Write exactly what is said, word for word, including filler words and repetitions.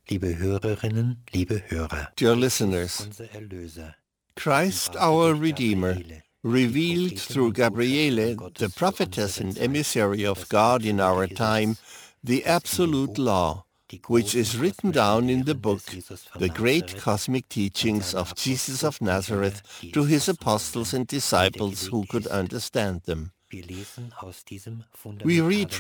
Liebe Hörerinnen, liebe Hörer, Dear listeners, Christ our Redeemer, revealed through Gabriele, the prophetess and emissary of God in our time, the absolute law, which is written down in the book, The Great Cosmic Teachings of Jesus of Nazareth, to his apostles and disciples who could understand them. We read